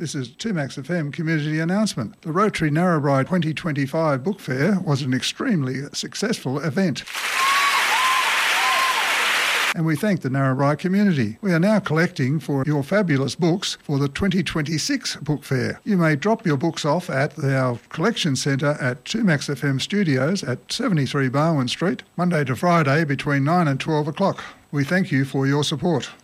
This is 2Max FM community announcement. The Rotary Narrabri 2025 Book Fair was an extremely successful event. And we thank the Narrabri community. We are now collecting for your fabulous books for the 2026 Book Fair. You may drop your books off at our collection centre at 2Max FM Studios at 73 Barwon Street, Monday to Friday between 9 and 12 o'clock. We thank you for your support.